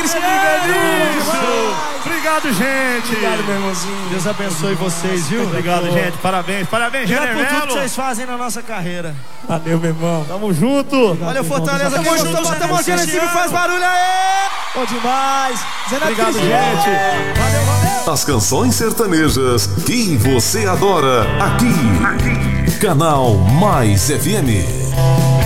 Cristiano. Obrigado, gente. Obrigado, meu irmãozinho. Deus abençoe vocês, viu? Obrigado, gente. Parabéns, Obrigado por tudo Melo. que vocês fazem na nossa carreira. Valeu, meu irmão. Tamo junto. Olha o Fortaleza aqui. Bota a mãozinha lá em cima e faz barulho aí. Bom demais. Obrigado, gente. Valeu, valeu. As canções sertanejas que você adora aqui. Canal Mais FM.